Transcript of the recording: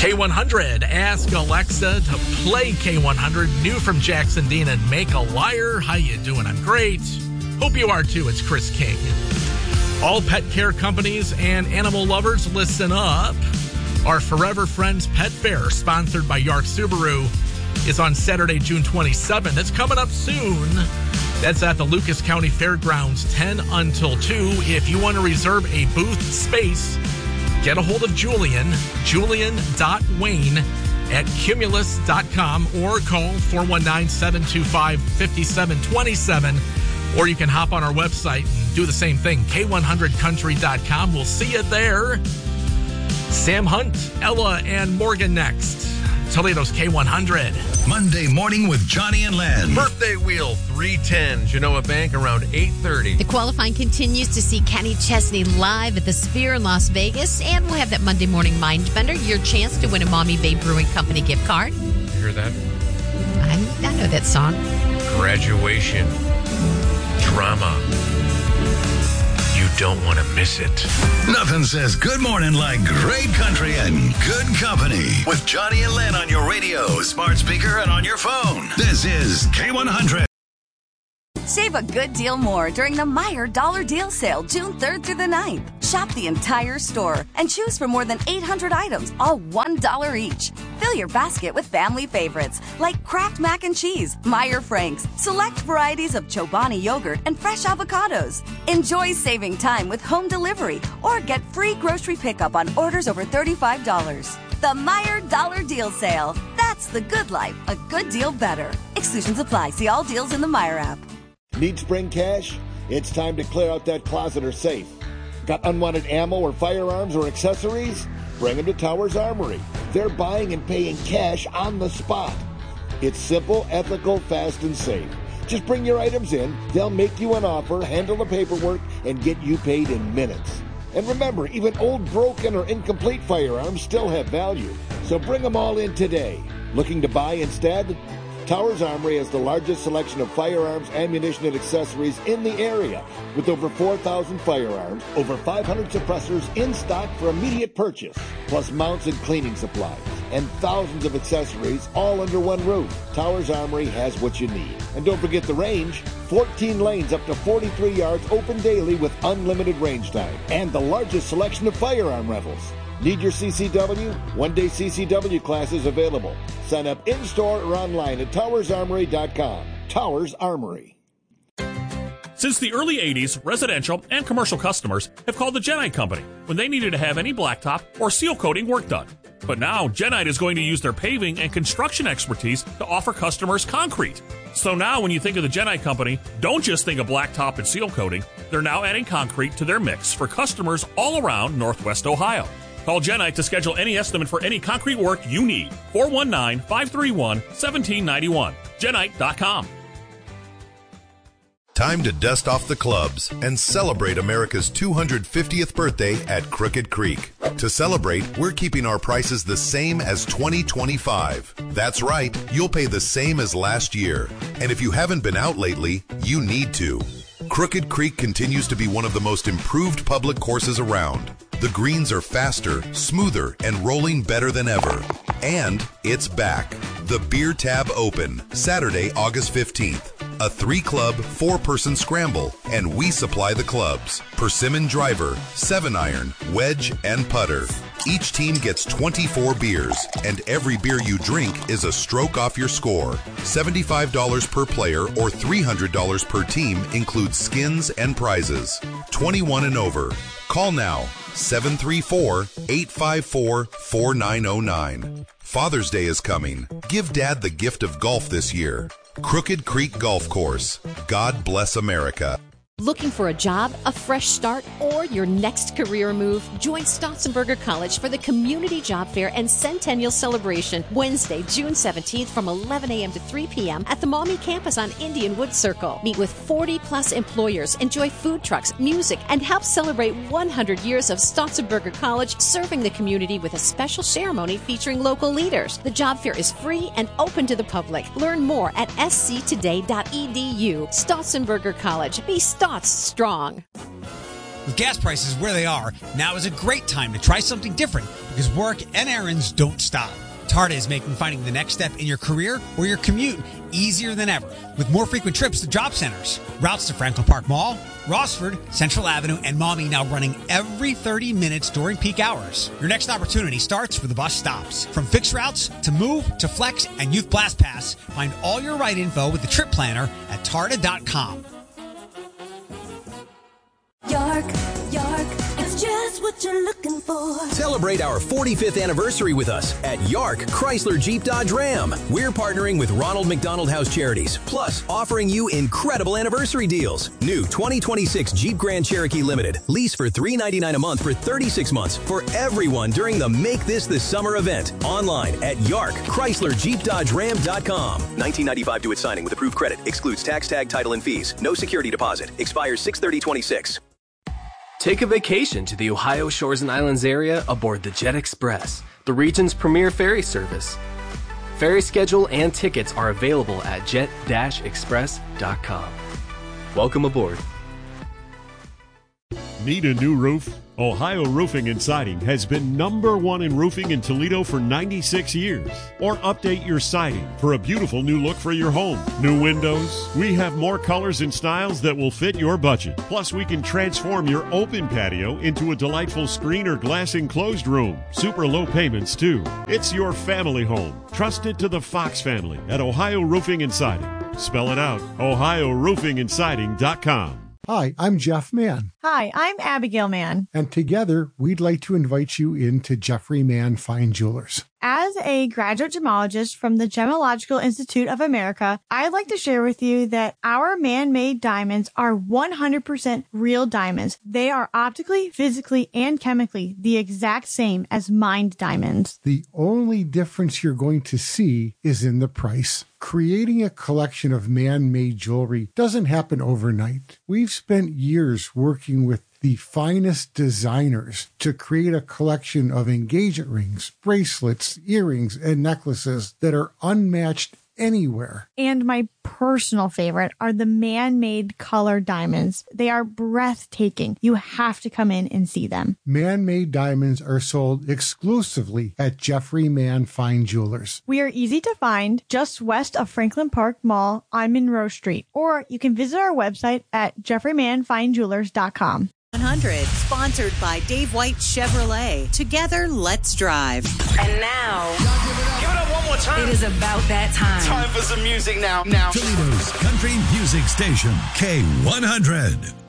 K100, ask Alexa to play K100. New from Jackson Dean and Make a Liar. How you doing? I'm great. Hope you are too. It's Chris King. All pet care companies and animal lovers, listen up. Our Forever Friends Pet Fair, sponsored by Yark Subaru, is on Saturday, June 27th. It's coming up soon. That's at the Lucas County Fairgrounds, 10 until 2. If you want to reserve a booth space, get a hold of Julian, julian.wayne@cumulus.com, or call 419-725-5727. Or you can hop on our website and do the same thing, k100country.com. We'll see you there. Sam Hunt, Ella, and Morgan next. Toledo's K100. Monday morning with Johnny and Len. Birthday wheel 310, Genoa Bank, around 8:30. The qualifying continues to see Kenny Chesney live at the Sphere in Las Vegas. And we'll have that Monday morning mind bender, your chance to win a Mommy Bay Brewing Company gift card. You hear that? I know that song. Graduation. Drama. You don't want to miss it. Nothing says good morning like great country and good company. With Johnny and Len on your radio, smart speaker, and on your phone. This is K100. Save a good deal more during the Meijer Dollar Deal Sale, June 3rd through the 9th. Shop the entire store and choose from more than 800 items, all $1 each. Fill your basket with family favorites like Kraft Mac and Cheese, Meijer Franks, select varieties of Chobani yogurt, and fresh avocados. Enjoy saving time with home delivery or get free grocery pickup on orders over $35. The Meijer Dollar Deal Sale. That's the good life, a good deal better. Exclusions apply. See all deals in the Meijer app. Need spring cash? It's time to clear out that closet or safe. Got unwanted ammo or firearms or accessories? Bring them to Towers Armory. They're buying and paying cash on the spot. It's simple, ethical, fast, and safe. Just bring your items in, they'll make you an offer, handle the paperwork, and get you paid in minutes. And remember, even old, broken, or incomplete firearms still have value. So bring them all in today. Looking to buy instead? Towers Armory has the largest selection of firearms, ammunition, and accessories in the area, with over 4,000 firearms, over 500 suppressors in stock for immediate purchase, plus mounts and cleaning supplies, and thousands of accessories all under one roof. Towers Armory has what you need. And don't forget the range, 14 lanes up to 43 yards, open daily with unlimited range time, and the largest selection of firearm rentals. Need your CCW? One-day CCW classes available. Sign up in-store or online at towersarmory.com. Towers Armory. Since the early 80s, residential and commercial customers have called the Genite Company when they needed to have any blacktop or seal coating work done. But now, Genite is going to use their paving and construction expertise to offer customers concrete. So now when you think of the Genite Company, don't just think of blacktop and seal coating. They're now adding concrete to their mix for customers all around Northwest Ohio. Call Genite to schedule any estimate for any concrete work you need. 419-531-1791. Genite.com. Time to dust off the clubs and celebrate America's 250th birthday at Crooked Creek. To celebrate, we're keeping our prices the same as 2025. That's right, you'll pay the same as last year. And if you haven't been out lately, you need to. Crooked Creek continues to be one of the most improved public courses around. The greens are faster, smoother, and rolling better than ever. And it's back. The Beer Tab Open, Saturday, August 15th. A 3-club, 4-person scramble, and we supply the clubs. Persimmon driver, 7-iron, wedge, and putter. Each team gets 24 beers, and every beer you drink is a stroke off your score. $75 per player or $300 per team includes skins and prizes. 21 and over. Call now, 734-854-4909. Father's Day is coming. Give Dad the gift of golf this year. Crooked Creek Golf Course. God bless America. Looking for a job, a fresh start, or your next career move? Join Stotzenberger College for the Community Job Fair and Centennial Celebration, Wednesday, June 17th from 11 a.m. to 3 p.m. at the Maumee campus on Indian Wood Circle. Meet with 40-plus employers, enjoy food trucks, music, and help celebrate 100 years of Stotzenberger College serving the community with a special ceremony featuring local leaders. The job fair is free and open to the public. Learn more at sctoday.edu. Stotzenberger College. Be Stotz strong. With gas prices where they are, now is a great time to try something different because work and errands don't stop. Tarda is making finding the next step in your career or your commute easier than ever with more frequent trips to job centers. Routes to Franklin Park Mall, Rossford, Central Avenue, and Maumee now running every 30 minutes during peak hours. Your next opportunity starts where the bus stops. From fixed routes to Move to Flex and Youth Blast Pass, find all your ride info with the trip planner at tarda.com. York, it's just what you're looking for. Celebrate our 45th anniversary with us at York Chrysler Jeep Dodge Ram. We're partnering with Ronald McDonald House Charities, plus offering you incredible anniversary deals. New 2026 Jeep Grand Cherokee Limited. Lease for $399 a month for 36 months for everyone during the Make This the Summer event. Online at YorkChryslerJeepDodgeRam.com. $19.95 due at signing with approved credit. Excludes tax, tag, title, and fees. No security deposit. Expires 6/30/26. Take a vacation to the Ohio Shores and Islands area aboard the Jet Express, the region's premier ferry service. Ferry schedule and tickets are available at jet-express.com. Welcome aboard. Need a new roof? Ohio Roofing and Siding has been #1 in roofing in Toledo for 96 years. Or update your siding for a beautiful new look for your home. New windows. We have more colors and styles that will fit your budget. Plus, we can transform your open patio into a delightful screen or glass enclosed room. Super low payments, too. It's your family home. Trust it to the Fox family at Ohio Roofing and Siding. Spell it out. OhioRoofingandSiding.com. Hi, I'm Jeff Mann. Hi, I'm Abigail Mann. And together, we'd like to invite you into Jeffrey Mann Fine Jewelers. As a graduate gemologist from the Gemological Institute of America, I'd like to share with you that our man-made diamonds are 100% real diamonds. They are optically, physically, and chemically the exact same as mined diamonds. The only difference you're going to see is in the price. Creating a collection of man-made jewelry doesn't happen overnight. We've spent years working with the finest designers to create a collection of engagement rings, bracelets, earrings, and necklaces that are unmatched anywhere. And my personal favorite are the man-made color diamonds. They are breathtaking. You have to come in and see them. Man-made diamonds are sold exclusively at Jeffrey Mann Fine Jewelers. We are easy to find just west of Franklin Park Mall on Monroe Street. Or you can visit our website at jeffreymannfinejewelers.com. 100, sponsored by Dave White Chevrolet. Together, let's drive. And now, give it up one more time. It is about that time. Time for some music now. Toledo's country music station, K100.